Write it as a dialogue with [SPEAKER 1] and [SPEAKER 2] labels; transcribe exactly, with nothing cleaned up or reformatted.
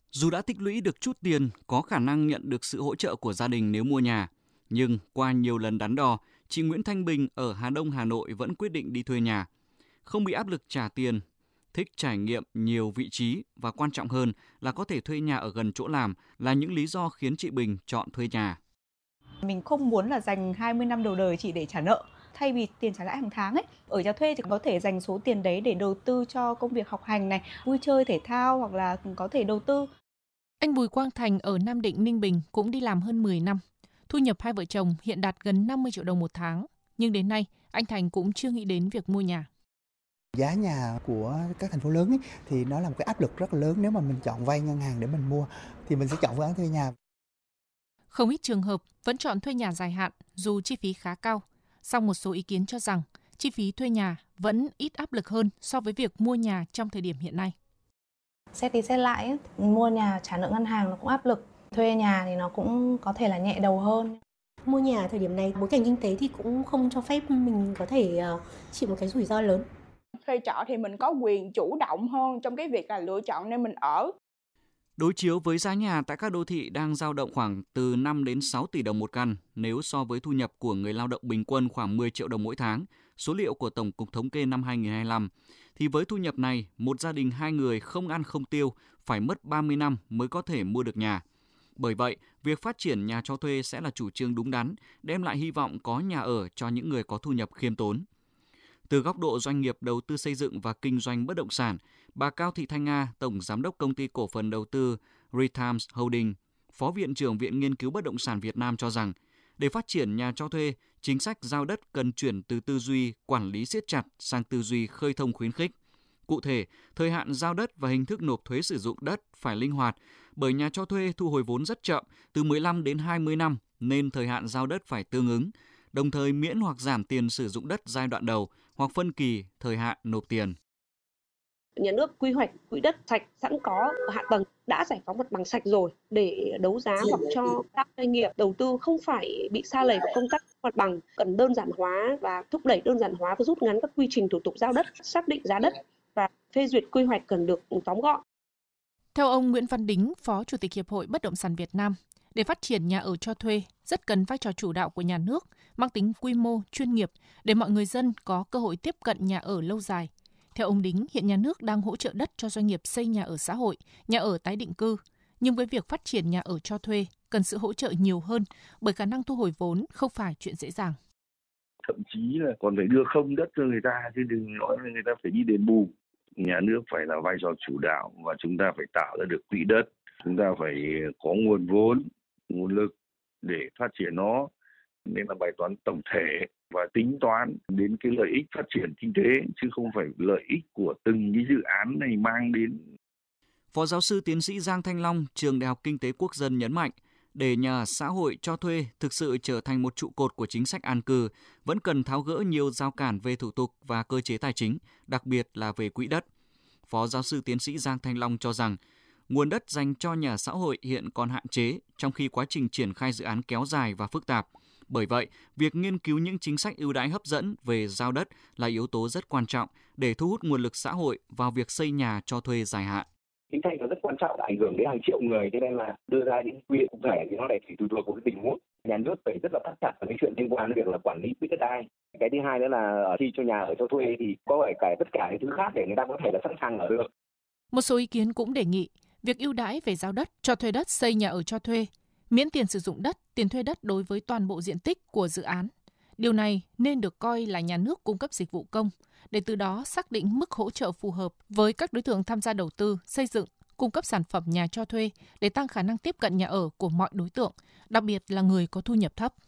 [SPEAKER 1] Dù đã tích lũy được chút tiền, có khả năng nhận được sự hỗ trợ của gia đình nếu mua nhà, nhưng qua nhiều lần đắn đo, chị Nguyễn Thanh Bình ở Hà Đông, Hà Nội vẫn quyết định đi thuê nhà. Không bị áp lực trả tiền, thích trải nghiệm nhiều vị trí và quan trọng hơn là có thể thuê nhà ở gần chỗ làm là những lý do khiến chị Bình chọn thuê nhà.
[SPEAKER 2] Mình không muốn là dành hai mươi năm đầu đời chỉ để trả nợ. Thay vì tiền trả lãi hàng tháng ấy, ở cho thuê thì có thể dành số tiền đấy để đầu tư cho công việc học hành này, vui chơi thể thao hoặc là có thể đầu tư.
[SPEAKER 3] Anh Bùi Quang Thành ở Nam Định, Ninh Bình cũng đi làm hơn mười năm. Thu nhập hai vợ chồng hiện đạt gần năm mươi triệu đồng một tháng. Nhưng đến nay, anh Thành cũng chưa nghĩ đến việc mua nhà.
[SPEAKER 4] Giá nhà của các thành phố lớn ấy, thì nó là một cái áp lực rất là lớn. Nếu mà mình chọn vay ngân hàng để mình mua thì mình sẽ chọn phương án thuê nhà.
[SPEAKER 3] Không ít trường hợp vẫn chọn thuê nhà dài hạn dù chi phí khá cao. Song một số ý kiến cho rằng chi phí thuê nhà vẫn ít áp lực hơn so với việc mua nhà trong thời điểm hiện nay.
[SPEAKER 5] Xét đi xét lại, mua nhà trả nợ ngân hàng nó cũng áp lực. Thuê nhà thì nó cũng có thể là nhẹ đầu hơn.
[SPEAKER 6] Mua nhà thời điểm này, bối cảnh kinh tế thì cũng không cho phép mình có thể chịu một cái rủi ro lớn.
[SPEAKER 7] Thuê trọ thì mình có quyền chủ động hơn trong cái việc là lựa chọn nơi mình ở.
[SPEAKER 1] Đối chiếu với giá nhà tại các đô thị đang dao động khoảng từ năm đến sáu tỷ đồng một căn, nếu so với thu nhập của người lao động bình quân khoảng mười triệu đồng mỗi tháng, số liệu của Tổng cục Thống kê năm hai không hai lăm, thì với thu nhập này, một gia đình hai người không ăn không tiêu phải mất ba mươi năm mới có thể mua được nhà. Bởi vậy, việc phát triển nhà cho thuê sẽ là chủ trương đúng đắn, đem lại hy vọng có nhà ở cho những người có thu nhập khiêm tốn. Từ góc độ doanh nghiệp đầu tư xây dựng và kinh doanh bất động sản, bà Cao Thị Thanh Nga, Tổng Giám đốc Công ty Cổ phần Đầu tư Retimes Holding, Phó Viện trưởng Viện Nghiên cứu Bất động sản Việt Nam cho rằng, để phát triển nhà cho thuê, chính sách giao đất cần chuyển từ tư duy quản lý siết chặt sang tư duy khơi thông khuyến khích. Cụ thể, thời hạn giao đất và hình thức nộp thuế sử dụng đất phải linh hoạt, bởi nhà cho thuê thu hồi vốn rất chậm, từ mười lăm đến hai mươi năm, nên thời hạn giao đất phải tương ứng, đồng thời miễn hoặc giảm tiền sử dụng đất giai đoạn đầu hoặc phân kỳ thời hạn nộp tiền.
[SPEAKER 8] Nhà nước quy hoạch quỹ đất sạch sẵn có hạ tầng, đã giải phóng mặt bằng sạch rồi để đấu giá hoặc cho các doanh nghiệp đầu tư không phải bị sa lầy vào công tác mặt bằng, cần đơn giản hóa và thúc đẩy đơn giản hóa và rút ngắn các quy trình thủ tục giao đất, xác định giá đất và phê duyệt quy hoạch cần được tóm gọn.
[SPEAKER 3] Theo ông Nguyễn Văn Đính, Phó Chủ tịch Hiệp hội Bất động sản Việt Nam, để phát triển nhà ở cho thuê rất cần vai trò chủ đạo của nhà nước, mang tính quy mô, chuyên nghiệp để mọi người dân có cơ hội tiếp cận nhà ở lâu dài. Theo ông Đính, hiện nhà nước đang hỗ trợ đất cho doanh nghiệp xây nhà ở xã hội, nhà ở tái định cư. Nhưng với việc phát triển nhà ở cho thuê, cần sự hỗ trợ nhiều hơn bởi khả năng thu hồi vốn không phải chuyện dễ dàng.
[SPEAKER 9] Thậm chí là còn phải đưa không đất cho người ta, chứ đừng nói là người ta phải đi đền bù. Nhà nước phải là vai trò chủ đạo và chúng ta phải tạo ra được quỹ đất. Chúng ta phải có nguồn vốn, nguồn lực để phát triển nó. Nên là bài toán tổng thể và tính toán đến cái lợi ích phát triển kinh tế, chứ không phải lợi ích của từng cái dự án này mang đến.
[SPEAKER 1] Phó giáo sư tiến sĩ Giang Thanh Long, Trường Đại học Kinh tế Quốc dân nhấn mạnh, để nhà xã hội cho thuê thực sự trở thành một trụ cột của chính sách an cư, vẫn cần tháo gỡ nhiều rào cản về thủ tục và cơ chế tài chính, đặc biệt là về quỹ đất. Phó giáo sư tiến sĩ Giang Thanh Long cho rằng, nguồn đất dành cho nhà xã hội hiện còn hạn chế, trong khi quá trình triển khai dự án kéo dài và phức tạp. Bởi vậy, việc nghiên cứu những chính sách ưu đãi hấp dẫn về giao đất là yếu tố rất quan trọng để thu hút nguồn lực xã hội vào việc xây nhà cho thuê dài hạn.
[SPEAKER 10] Chính sách nó rất quan trọng, ảnh hưởng đến hàng triệu người, cho nên là đưa ra những quy định cụ thể thì nó lại tùy thuộc vào cái tình huống. Nhà nước phải rất là thắt chặt vào cái chuyện liên quan đến việc là quản lý quỹ đất đai. Cái thứ hai nữa là khi cho nhà ở cho thuê thì có phải cải tất cả những thứ khác để người ta có thể là sẵn sàng ở được.
[SPEAKER 3] Một số ý kiến cũng đề nghị việc ưu đãi về giao đất, cho thuê đất xây nhà ở cho thuê, miễn tiền sử dụng đất, tiền thuê đất đối với toàn bộ diện tích của dự án. Điều này nên được coi là nhà nước cung cấp dịch vụ công, để từ đó xác định mức hỗ trợ phù hợp với các đối tượng tham gia đầu tư, xây dựng, cung cấp sản phẩm nhà cho thuê để tăng khả năng tiếp cận nhà ở của mọi đối tượng, đặc biệt là người có thu nhập thấp.